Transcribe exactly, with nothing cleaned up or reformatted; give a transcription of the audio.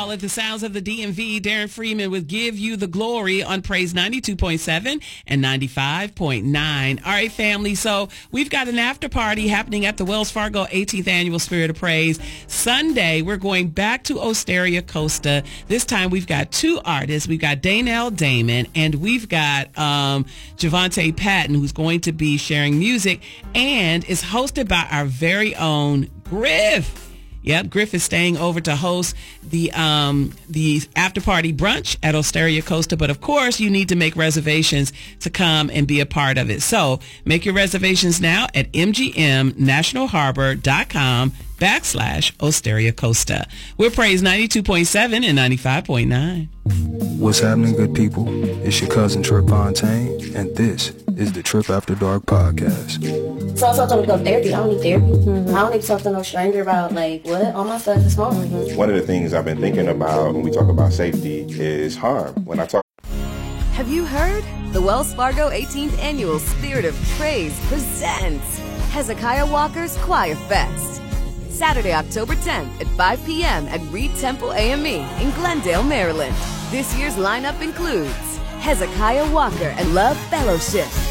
call it the sounds of the D M V. Darren Freeman with Give You the Glory on Praise ninety-two point seven and ninety-five point nine. All right, family. So we've got an after party happening at the Wells Fargo eighteenth Annual Spirit of Praise. Sunday, we're going back to Osteria Costa. This time we've got two artists. We've got Daynell Damon and we've got um, Javante Patton, who's going to be sharing music, and is hosted by our very own Griff. Yep, Griff is staying over to host the um, the after party brunch at Osteria Costa. But of course, you need to make reservations to come and be a part of it. So make your reservations now at m g m national harbor dot com backslash Osteria Costa. We're Praise ninety-two point seven and ninety-five point nine. What's happening, good people? It's your cousin Trip Fontaine, and this is the Trip After Dark podcast. So I told them to go to therapy. I don't need therapy. Mm-hmm. I don't need to talk to no stranger about, like, what? All my stuff is home. Mm-hmm. One of the things I've been thinking about when we talk about safety is harm. When I talk... Have you heard? The Wells Fargo eighteenth Annual Spirit of Praise presents Hezekiah Walker's Choir Fest. Saturday, October tenth at five p.m. at Reed Temple A M E in Glendale, Maryland. This year's lineup includes Hezekiah Walker and Love Fellowship,